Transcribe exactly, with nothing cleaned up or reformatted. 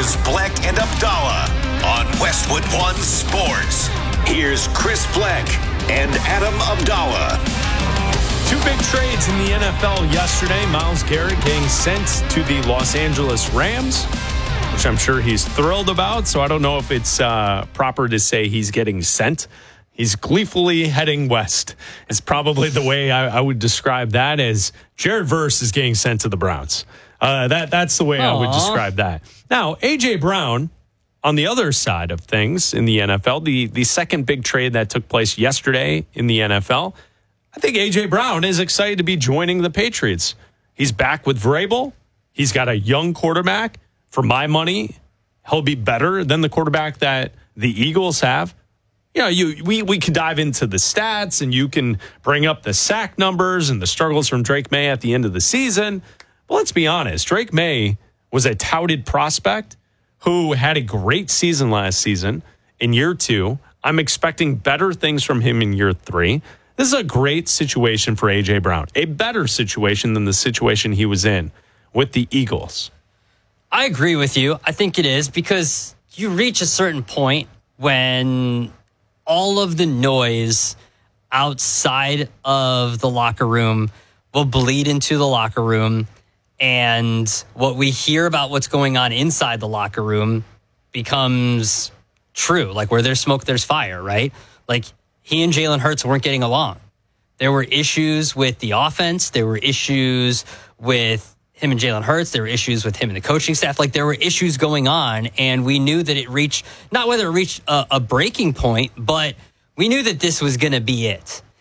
is Bleck and Abdallah on Westwood One Sports. Here's Chris Bleck and Adam Abdallah. Two big trades in the N F L yesterday. Myles Garrett getting sent to the Los Angeles Rams, which I'm sure he's thrilled about. So I don't know if it's uh, proper to say he's getting sent. He's gleefully heading west. It's probably the way I, I would describe that, as Jared Verse is getting sent to the Browns. Uh, that That's the way Aww. I would describe that. Now, A J. Brown, on the other side of things in the N F L, the, the second big trade that took place yesterday in the N F L, I think A J. Brown is excited to be joining the Patriots. He's back with Vrabel. He's got a young quarterback. For my money, he'll be better than the quarterback that the Eagles have. You know, you we, we can dive into the stats, and you can bring up the sack numbers and the struggles from Drake May at the end of the season. But let's be honest, Drake May was a touted prospect who had a great season last season. In year two, I'm expecting better things from him in year three. This is a great situation for A J. Brown, a better situation than the situation he was in with the Eagles. I agree with you. I think it is, because you reach a certain point when all of the noise outside of the locker room will bleed into the locker room, and what we hear about what's going on inside the locker room becomes true. Like, where there's smoke, there's fire, right? Like, he and Jalen Hurts weren't getting along. There were issues with the offense. There were issues with him and Jalen Hurts. There were issues with him and the coaching staff. Like, there were issues going on, and we knew that it reached, not whether it reached a, a breaking point, but we knew that this was going to be it.